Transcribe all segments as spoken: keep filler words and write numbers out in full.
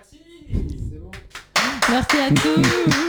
Merci à tous.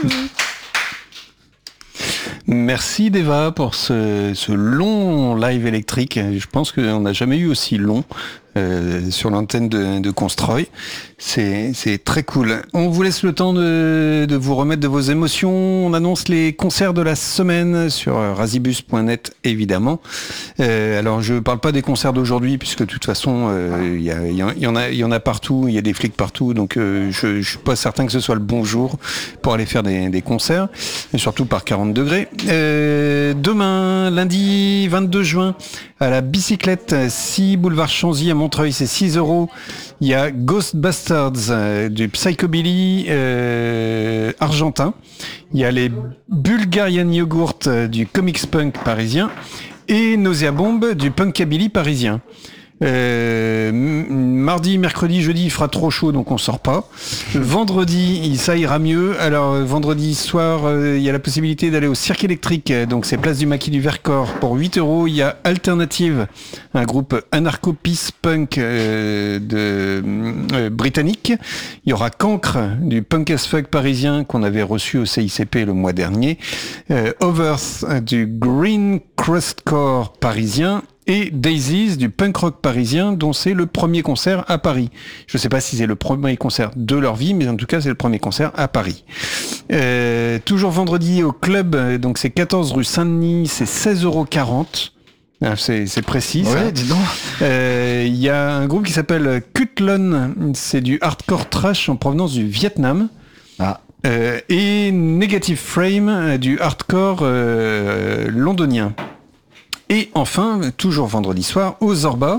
Merci Deva pour ce, ce long live électrique. Je pense qu'on n'a jamais eu aussi long euh, sur l'antenne de, de Constroy. C'est, c'est très cool. On vous laisse le temps de, de vous remettre de vos émotions. On annonce les concerts de la semaine sur razibus point net évidemment. Euh, alors je parle pas des concerts d'aujourd'hui puisque de toute façon il euh, y, a, y, y en a, il y en a partout. Il y a des flics partout, donc euh, je, je suis pas certain que ce soit le bon jour pour aller faire des, des concerts, et surtout par quarante degrés. Euh, demain, lundi vingt-deux juin, à la bicyclette, six boulevard Chanzy à Montreuil, c'est six euros. Il y a Ghostbusters, euh, du psychobilly euh, argentin. Il y a les Bulgarian Yogurt euh, du comics punk parisien et Nausea Bomb du punkabilly parisien. Euh, mardi, mercredi, jeudi, il fera trop chaud, donc on sort pas. Vendredi, ça ira mieux. Alors vendredi soir, euh, il y a la possibilité d'aller au Cirque électrique, donc c'est place du Maquis du Vercors pour huit euros. Il y a Alternative, un groupe anarcho-peace punk euh, de euh, britannique. Il y aura Cancre du punk as fuck parisien qu'on avait reçu au C I C P le mois dernier. Euh, Overth du green crustcore parisien. Et Daisies du punk rock parisien dont c'est le premier concert à Paris. Je ne sais pas si c'est le premier concert de leur vie, mais en tout cas c'est le premier concert à Paris. Euh, toujours vendredi au club, donc c'est quatorze rue Saint-Denis, c'est seize euros quarante. C'est, c'est précis. Ouais, dis donc. Il euh, y a un groupe qui s'appelle Kutlon, c'est du hardcore trash en provenance du Vietnam. Ah. Euh, et Negative Frame du hardcore euh, londonien. Et enfin, toujours vendredi soir, au Zorba,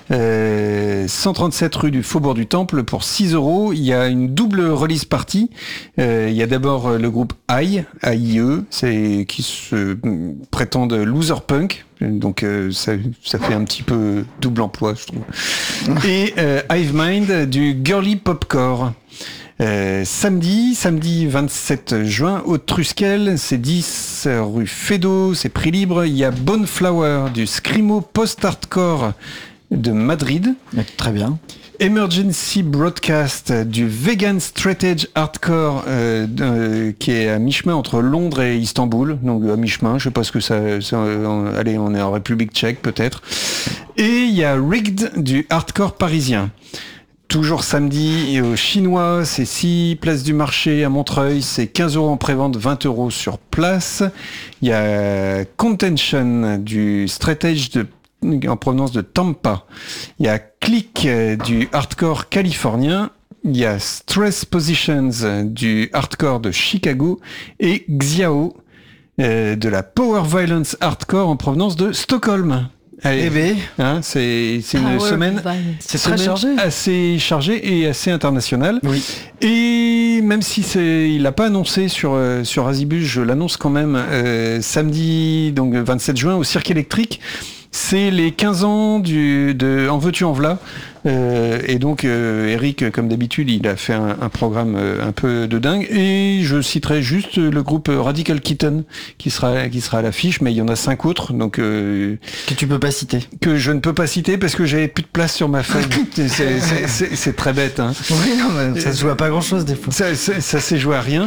euh, cent trente-sept rue du Faubourg du Temple pour six euros. Il y a une double release party. Euh, il y a d'abord le groupe I, A I E, c'est, qui se prétendent loser punk. Donc euh, ça, ça fait un petit peu double emploi, je trouve. Et euh, Hive Mind du girly popcore. Euh, samedi, samedi vingt-sept juin, au Trusquel, c'est dix rue Fédot, c'est prix libre. Il y a Boneflower du Screamo post-hardcore de Madrid. Très bien. Emergency Broadcast du Vegan Straight Edge Hardcore euh, euh, qui est à mi-chemin entre Londres et Istanbul, donc à mi-chemin, je sais pas ce que ça, ça euh, allez, on est en République tchèque peut-être. Et il y a Rigged du hardcore parisien. Toujours samedi, et au Chinois, c'est six place du marché à Montreuil, c'est quinze euros en prévente, vingt euros sur place. Il y a Contention du Straight Edge de, en provenance de Tampa. Il y a Click du hardcore californien. Il y a Stress Positions du hardcore de Chicago. Et Xiao euh, de la Power Violence hardcore en provenance de Stockholm. Allez, eh ben, hein, c'est, c'est une Power semaine, Violence. C'est très chargé. assez chargée et assez internationale. Oui. Et même si c'est, il l'a pas annoncé sur euh, sur Razibus, je l'annonce quand même. Euh, samedi, donc vingt-sept juin, au Cirque électrique. C'est les quinze ans du, de En veux-tu en v'là. Euh, et donc euh, Eric, comme d'habitude, il a fait un, un programme euh, un peu de dingue. Et je citerai juste le groupe Radical Kitten qui sera qui sera à l'affiche, mais il y en a cinq autres, donc euh, Que tu peux pas citer. que je ne peux pas citer parce que j'avais plus de place sur ma feuille. c'est, c'est, c'est, c'est, c'est très bête, hein. Oui, non, mais ça se joue à pas grand chose des fois. Ça, ça, ça s'est joué à rien.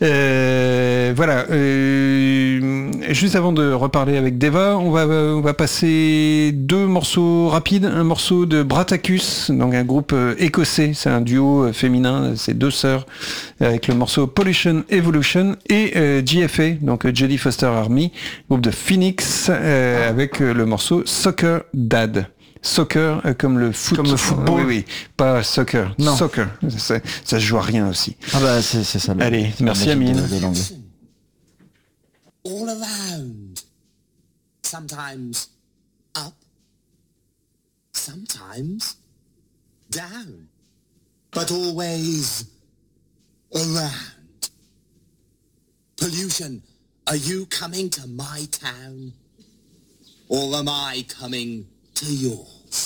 Euh, voilà. Euh, juste avant de reparler avec Deva, on va on va passer deux morceaux rapides. Un morceau de Bratacus, donc un groupe écossais. C'est un duo féminin. C'est deux sœurs avec le morceau Pollution Evolution et euh, J F A, donc Jodie Foster Army, groupe de Phoenix euh, avec le morceau Soccer Dad. Soccer euh, comme le foot. Comme le football. Oui, oui. Pas soccer. Non. Soccer. Ça, ça se joue à rien aussi. Ah bah c'est, c'est ça. Le, Allez, c'est merci la magie Amine. de- de l'anglais. All around. Sometimes up, sometimes down, but always around. Pollution, are you coming to my town? Or am I coming to yours?